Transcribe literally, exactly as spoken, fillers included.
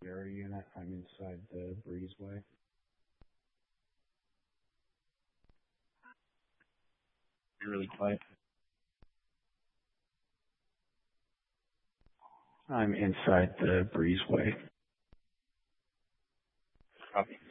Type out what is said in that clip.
Air unit. I'm inside the breezeway. You're really quiet. I'm inside the breezeway. Copy.